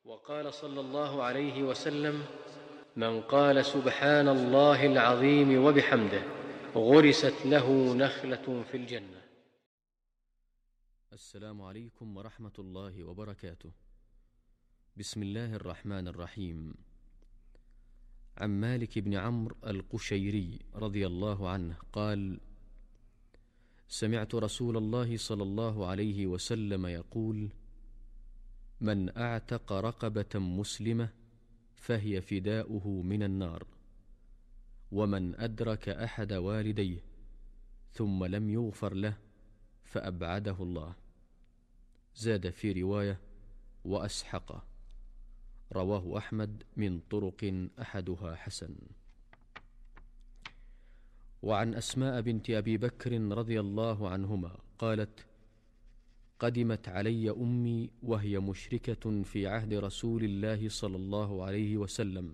وقال صلى الله عليه وسلم: من قال سبحان الله العظيم وبحمده غرست له نخلة في الجنة. السلام عليكم ورحمة الله وبركاته. بسم الله الرحمن الرحيم. عن مالك بن عمرو القشيري رضي الله عنه قال: سمعت رسول الله صلى الله عليه وسلم يقول: من أعتق رقبة مسلمة فهي فداؤه من النار، ومن أدرك أحد والديه ثم لم يغفر له فأبعده الله. زاد في رواية: وأسحقه. رواه أحمد من طرق أحدها حسن. وعن أسماء بنت أبي بكر رضي الله عنهما قالت: قدمت علي أمي وهي مشركة في عهد رسول الله صلى الله عليه وسلم،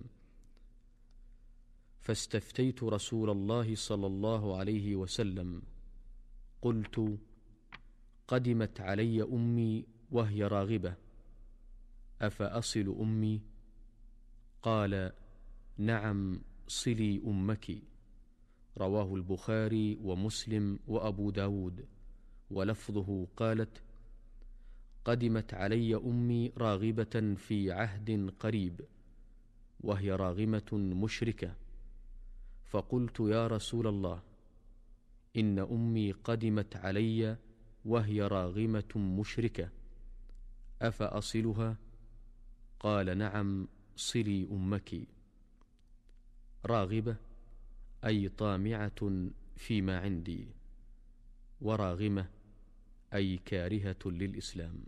فاستفتيت رسول الله صلى الله عليه وسلم، قلت: قدمت علي أمي وهي راغبة، أفأصل أمي؟ قال: نعم، صلي أمك. رواه البخاري ومسلم وأبو داود، ولفظه قالت: قدمت علي أمي راغبة في عهد قريب، وهي راغمة مشركة، فقلت: يا رسول الله، إن أمي قدمت علي وهي راغمة مشركة، أفأصلها؟ قال: نعم، صلي أمك. راغبة أي طامعة فيما عندي، وراغمة أي كارهة للإسلام.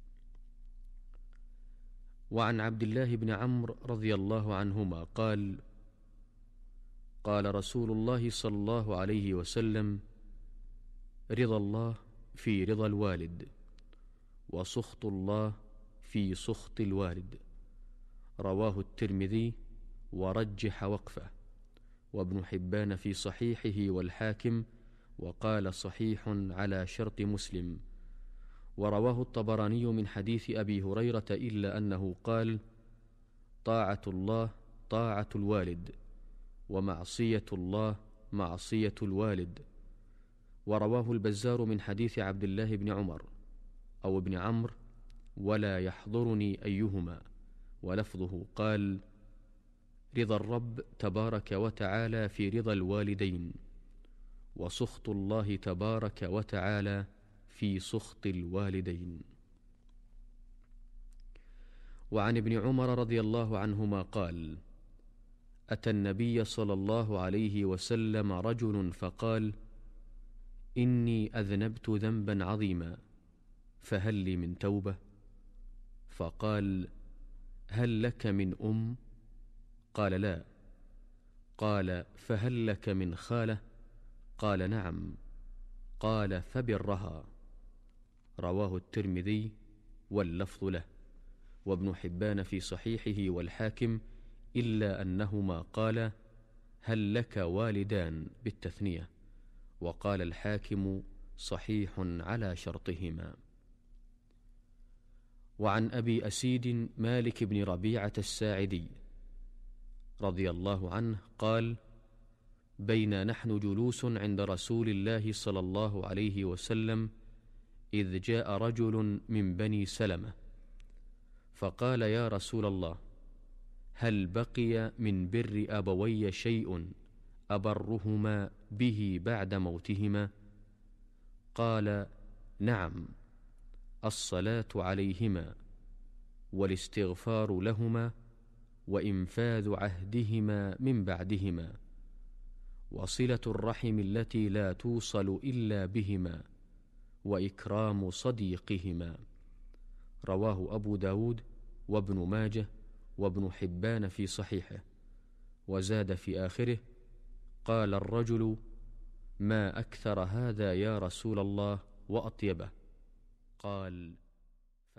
وعن عبد الله بن عمرو رضي الله عنهما قال: قال رسول الله صلى الله عليه وسلم: رضا الله في رضا الوالد، وسخط الله في سخط الوالد. رواه الترمذي ورجح وقفه، وابن حبان في صحيحه، والحاكم وقال صحيح على شرط مسلم. ورواه الطبراني من حديث أبي هريرة إلا أنه قال: طاعة الله طاعة الوالد، ومعصية الله معصية الوالد. ورواه البزار من حديث عبد الله بن عمر أو ابن عمرو: ولا يحضرني أيهما. ولفظه قال: رضا الرب تبارك وتعالى في رضا الوالدين، وسخط الله تبارك وتعالى في سخط الوالدين. وعن ابن عمر رضي الله عنهما قال: أتى النبي صلى الله عليه وسلم رجل فقال: إني أذنبت ذنبا عظيما، فهل لي من توبة؟ فقال: هل لك من أم؟ قال: لا. قال: فهل لك من خالة؟ قال: نعم. قال: فبرها. رواه الترمذي واللفظ له، وابن حبان في صحيحه، والحاكم إلا أنهما قال: هل لك والدان بالتثنية. وقال الحاكم: صحيح على شرطهما. وعن أبي أسيد مالك بن ربيعة الساعدي رضي الله عنه قال: بينا نحن جلوس عند رسول الله صلى الله عليه وسلم إذ جاء رجل من بني سلمة فقال: يا رسول الله، هل بقي من بر أبوي شيء أبرهما به بعد موتهما؟ قال: نعم، الصلاة عليهما، والاستغفار لهما، وإنفاذ عهدهما من بعدهما، وصلة الرحم التي لا توصل إلا بهما، وإكرام صديقهما. رواه أبو داود وابن ماجه وابن حبان في صحيحه. وزاد في آخره: قال الرجل: ما أكثر هذا يا رسول الله وأطيبه؟ قال: